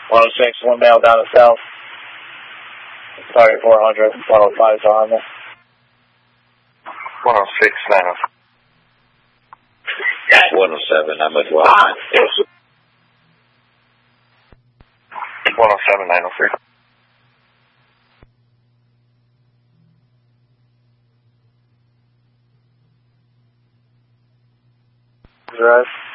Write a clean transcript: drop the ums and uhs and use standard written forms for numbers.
106, one male down to south. Sorry, 400, 105 is on there. 106, 107, I'm at 12. 107, 903. Right.